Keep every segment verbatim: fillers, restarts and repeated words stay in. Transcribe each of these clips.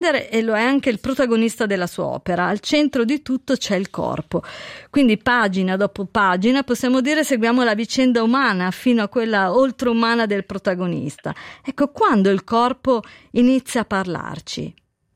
transgender e lo è anche il protagonista della sua opera. Al centro di tutto c'è il corpo. Quindi pagina dopo pagina possiamo dire seguiamo la vicenda umana fino a quella oltreumana del protagonista. Ecco, quando il corpo inizia a parlarci.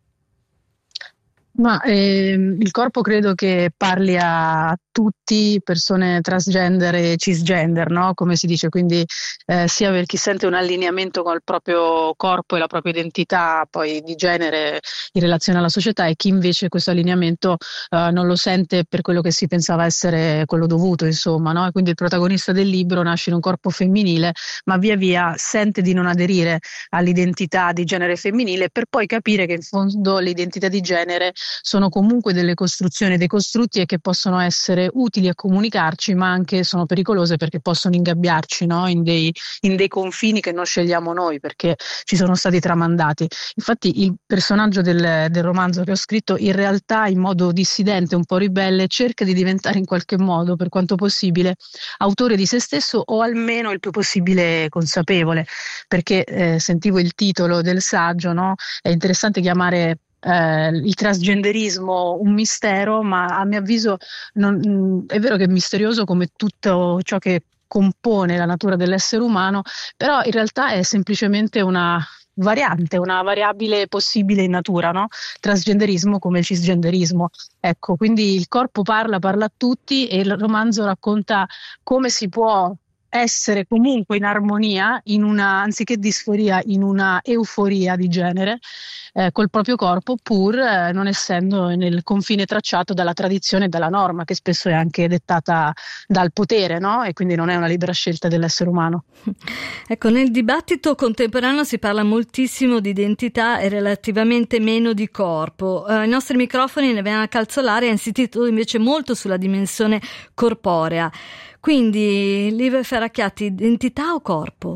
Ma ehm, il corpo credo che parli a tutti, persone transgender e cisgender, no? Come si dice, quindi eh, sia per chi sente un allineamento con il proprio corpo e la propria identità poi di genere in relazione alla società, e chi invece questo allineamento eh, non lo sente per quello che si pensava essere quello dovuto, insomma, no? E quindi il protagonista del libro nasce in un corpo femminile, ma via via sente di non aderire all'identità di genere femminile, per poi capire che in fondo l'identità di genere sono comunque delle costruzioni, dei costrutti, e che possono essere utili a comunicarci, ma anche sono pericolose perché possono ingabbiarci, no? in, dei, in dei confini che non scegliamo noi, perché ci sono stati tramandati. Infatti il personaggio del, del romanzo che ho scritto, in realtà in modo dissidente, un po' ribelle, cerca di diventare in qualche modo, per quanto possibile, autore di se stesso, o almeno il più possibile consapevole, perché eh, sentivo il titolo del saggio, no? È interessante chiamare Eh, il transgenderismo un mistero, ma a mio avviso non, mh, è vero che è misterioso come tutto ciò che compone la natura dell'essere umano, però in realtà è semplicemente una variante, una variabile possibile in natura, no? Transgenderismo come il cisgenderismo. Ecco, quindi il corpo parla, parla a tutti, e il romanzo racconta come si può essere comunque in armonia, in una, anziché disforia, in una euforia di genere eh, col proprio corpo, pur eh, non essendo nel confine tracciato dalla tradizione e dalla norma, che spesso è anche dettata dal potere, no? E quindi non è una libera scelta dell'essere umano. Ecco, nel dibattito contemporaneo si parla moltissimo di identità e relativamente meno di corpo. Eh, I nostri microfoni ne vengono a calzolare, ha insistito invece molto sulla dimensione corporea. Quindi, Live Ferracchiati, identità o corpo?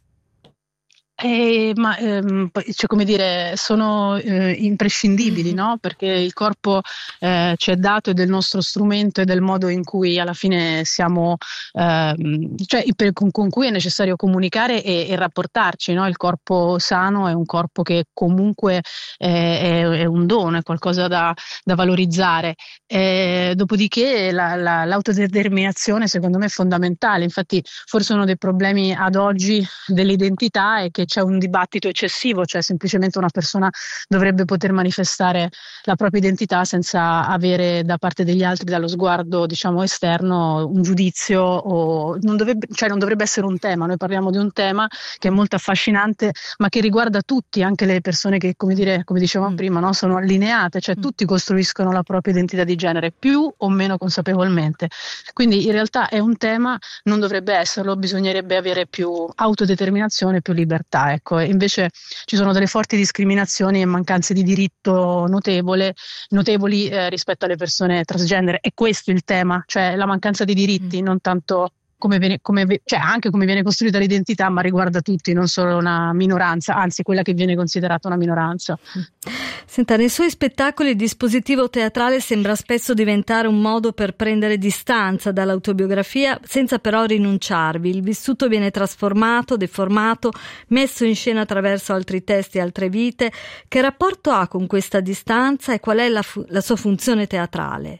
Eh, ma ehm, poi, cioè, come dire, sono eh, imprescindibili, Mm-hmm. no? Perché il corpo eh, ci è dato, ed è del nostro strumento, e del modo in cui alla fine siamo, ehm, cioè per, con, con cui è necessario comunicare e, e rapportarci, no? Il corpo sano è un corpo che comunque eh, è, è un dono, è qualcosa da, da valorizzare. Eh, dopodiché la, la, l'autodeterminazione secondo me è fondamentale. Infatti forse uno dei problemi ad oggi dell'identità è che c'è un dibattito eccessivo, cioè semplicemente una persona dovrebbe poter manifestare la propria identità senza avere da parte degli altri, dallo sguardo diciamo esterno, un giudizio, o non dovrebbe, cioè non dovrebbe essere un tema. Noi parliamo di un tema che è molto affascinante, ma che riguarda tutti, anche le persone che, come dire, come dicevamo mm. prima, no? Sono allineate, cioè mm. tutti costruiscono la propria identità di genere, più o meno consapevolmente. Quindi in realtà è un tema, non dovrebbe esserlo, bisognerebbe avere più autodeterminazione, più libertà. Ecco, invece ci sono delle forti discriminazioni e mancanze di diritto notevole, notevoli eh, rispetto alle persone transgender. È questo il tema, cioè la mancanza di diritti, mm. non tanto come viene, come, cioè anche come viene costruita l'identità, ma riguarda tutti, non solo una minoranza, anzi quella che viene considerata una minoranza. Senta, nei suoi spettacoli il dispositivo teatrale sembra spesso diventare un modo per prendere distanza dall'autobiografia senza però rinunciarvi. Il vissuto viene trasformato, deformato, messo in scena attraverso altri testi e altre vite. Che rapporto ha con questa distanza e qual è la, fu- la sua funzione teatrale?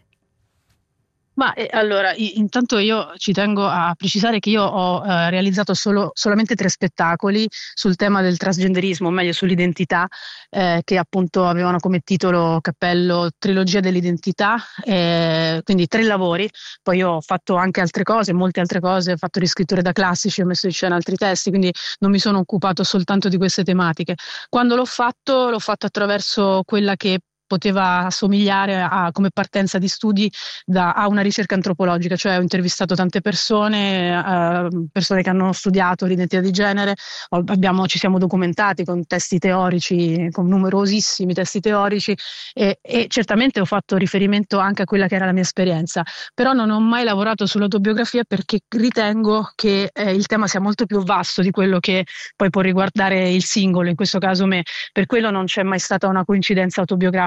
Ma eh, allora, i- intanto io ci tengo a precisare che io ho eh, realizzato solo, solamente tre spettacoli sul tema del transgenderismo, o meglio sull'identità, eh, che appunto avevano come titolo cappello Trilogia dell'identità, eh, quindi tre lavori. Poi io ho fatto anche altre cose, molte altre cose, ho fatto riscritture da classici, ho messo in scena altri testi, quindi non mi sono occupato soltanto di queste tematiche. Quando l'ho fatto, l'ho fatto attraverso quella che poteva somigliare a, come partenza di studi da, a una ricerca antropologica, cioè ho intervistato tante persone, eh, persone che hanno studiato l'identità di genere, abbiamo, ci siamo documentati con testi teorici, con numerosissimi testi teorici, e, e certamente ho fatto riferimento anche a quella che era la mia esperienza, però non ho mai lavorato sull'autobiografia perché ritengo che eh, il tema sia molto più vasto di quello che poi può riguardare il singolo, in questo caso me. Per quello non c'è mai stata una coincidenza autobiografica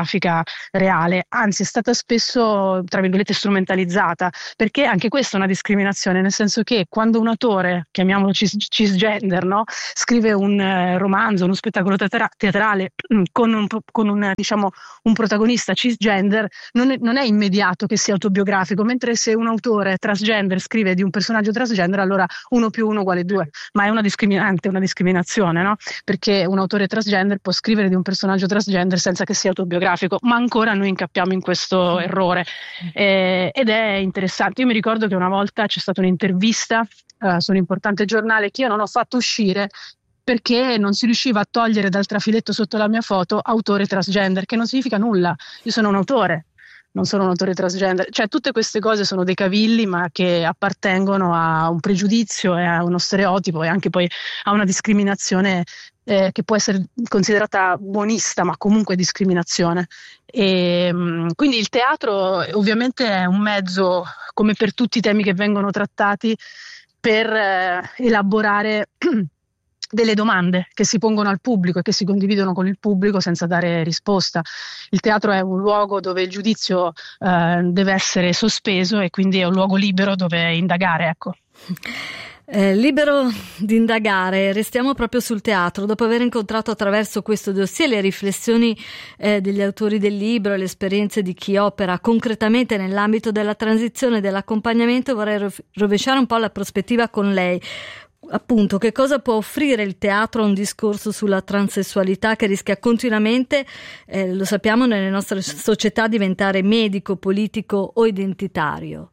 autobiografica reale, anzi è stata spesso, tra virgolette, strumentalizzata, perché anche questa è una discriminazione, nel senso che quando un autore, chiamiamolo cis- cisgender, no? scrive un eh, romanzo, uno spettacolo teatra- teatrale con, un, con un, diciamo, un protagonista cisgender, non è, non è immediato che sia autobiografico, mentre se un autore transgender scrive di un personaggio transgender, allora uno più uno uguale due, ma è una discriminante, una discriminazione, no? Perché un autore transgender può scrivere di un personaggio transgender senza che sia autobiografico, ma ancora noi incappiamo in questo errore eh, ed è interessante. Io mi ricordo che una volta c'è stata un'intervista uh, su un importante giornale che io non ho fatto uscire perché non si riusciva a togliere dal trafiletto sotto la mia foto autore transgender, che non significa nulla. Io sono un autore, non sono un autore transgender. Cioè tutte queste cose sono dei cavilli, ma che appartengono a un pregiudizio e a uno stereotipo e anche poi a una discriminazione eh, che può essere considerata buonista, ma comunque discriminazione. E, mh, quindi il teatro ovviamente è un mezzo, come per tutti i temi che vengono trattati, per eh, elaborare delle domande che si pongono al pubblico e che si condividono con il pubblico senza dare risposta. Il teatro è un luogo dove il giudizio eh, deve essere sospeso e quindi è un luogo libero dove indagare, ecco. Eh, libero di indagare, restiamo proprio sul teatro. Dopo aver incontrato attraverso questo dossier le riflessioni eh, degli autori del libro e le esperienze di chi opera concretamente nell'ambito della transizione e dell'accompagnamento, vorrei rovesciare un po' la prospettiva con lei. Appunto, che cosa può offrire il teatro a un discorso sulla transessualità che rischia continuamente, eh, lo sappiamo, nelle nostre società a diventare medico, politico o identitario?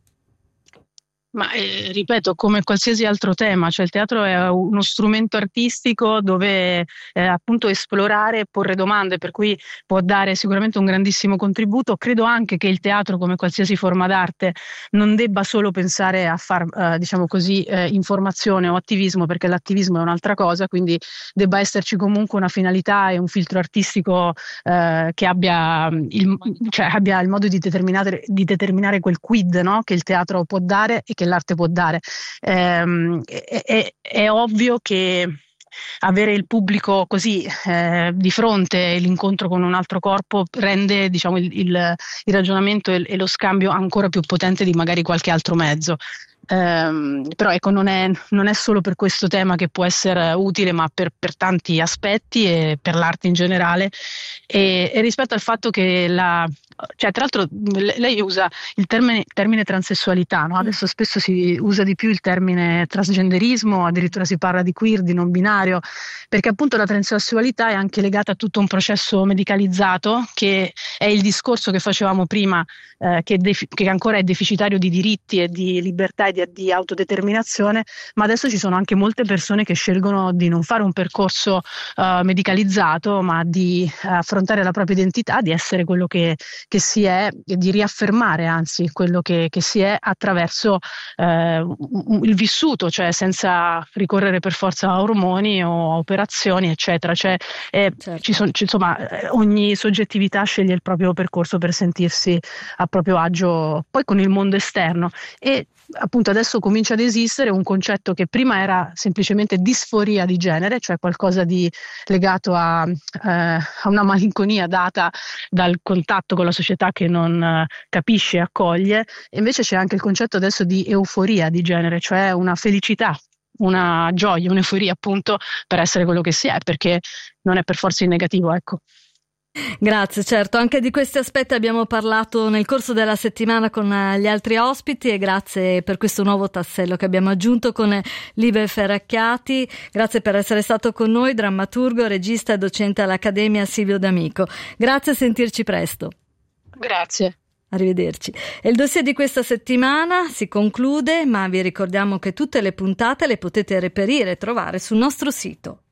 Ma eh, ripeto, come qualsiasi altro tema, cioè il teatro è uno strumento artistico dove eh, appunto esplorare e porre domande, per cui può dare sicuramente un grandissimo contributo. Credo anche che il teatro, come qualsiasi forma d'arte, non debba solo pensare a far, eh, diciamo così, eh, informazione o attivismo, perché l'attivismo è un'altra cosa, quindi debba esserci comunque una finalità e un filtro artistico eh, che abbia il, cioè, abbia il modo di determinare, di determinare quel quid, no? Che il teatro può dare e che l'arte può dare. Eh, è, è, è ovvio che avere il pubblico così eh, di fronte, l'incontro con un altro corpo, rende, diciamo, il, il, il ragionamento e, e lo scambio ancora più potente di magari qualche altro mezzo. Um, però ecco, non è, non è solo per questo tema che può essere utile, ma per, per tanti aspetti e per l'arte in generale. E, e rispetto al fatto che la, cioè, tra l'altro lei usa il termine, termine transessualità, no? Adesso spesso si usa di più il termine transgenderismo, addirittura si parla di queer, di non binario, perché appunto la transessualità è anche legata a tutto un processo medicalizzato, che è il discorso che facevamo prima, eh, che, defi- che ancora è deficitario di diritti e di libertà e di, di autodeterminazione, ma adesso ci sono anche molte persone che scelgono di non fare un percorso uh, medicalizzato, ma di affrontare la propria identità, di essere quello che, che si è, e di riaffermare anzi quello che, che si è attraverso eh, il vissuto, cioè senza ricorrere per forza a ormoni o a operazioni, eccetera. Cioè, eh, certo. ci son, ci, insomma, ogni soggettività sceglie il proprio percorso per sentirsi a proprio agio poi con il mondo esterno. E appunto adesso comincia ad esistere un concetto che prima era semplicemente disforia di genere, cioè qualcosa di legato a, eh, a una malinconia data dal contatto con la società che non eh, capisce e accoglie. E invece c'è anche il concetto adesso di euforia di genere, cioè una felicità, una gioia, un'euforia appunto per essere quello che si è, perché non è per forza in negativo, ecco. Grazie, certo, anche di questi aspetti abbiamo parlato nel corso della settimana con gli altri ospiti, e grazie per questo nuovo tassello che abbiamo aggiunto con Libe Ferracchiati. Grazie per essere stato con noi, drammaturgo, regista e docente all'Accademia Silvio D'Amico. Grazie, a sentirci presto. Grazie. Arrivederci. E il dossier di questa settimana si conclude, ma vi ricordiamo che tutte le puntate le potete reperire e trovare sul nostro sito.